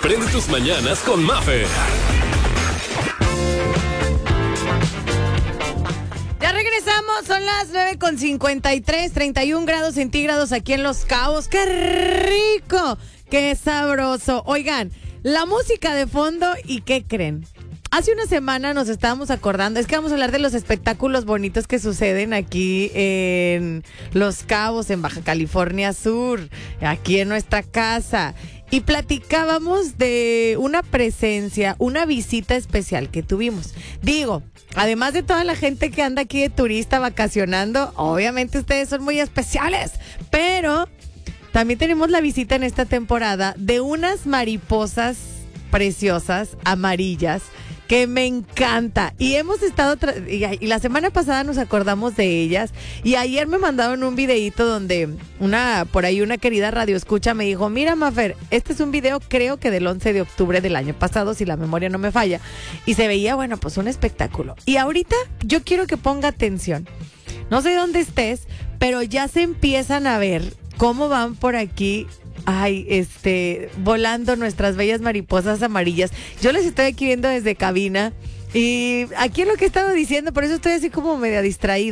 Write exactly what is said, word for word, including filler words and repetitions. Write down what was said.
Prende tus mañanas con Mafer. Ya regresamos, son las nueve con cincuenta y tres, treinta y un grados centígrados aquí en Los Cabos. ¡Qué rico! ¡Qué sabroso! Oigan, la música de fondo, ¿y qué creen? Hace una semana nos estábamos acordando, es que vamos a hablar de los espectáculos bonitos que suceden aquí en Los Cabos, en Baja California Sur, aquí en nuestra casa. Y platicábamos de una presencia, una visita especial que tuvimos. Digo, además de toda la gente que anda aquí de turista vacacionando, obviamente ustedes son muy especiales, pero también tenemos la visita en esta temporada de unas mariposas preciosas, amarillas, que me encanta. Y hemos estado, tra- y, y la semana pasada nos acordamos de ellas, y ayer me mandaron un videíto donde una, por ahí una querida radio escucha me dijo, mira Mafer, este es un video creo que del once de octubre del año pasado, si la memoria no me falla, y se veía, bueno, pues un espectáculo. Y ahorita yo quiero que ponga atención. No sé dónde estés, pero ya se empiezan a ver cómo van por aquí. Ay, este, volando nuestras bellas mariposas amarillas. Yo les estoy aquí viendo desde cabina y aquí es lo que he estado diciendo, por eso estoy así como media distraída.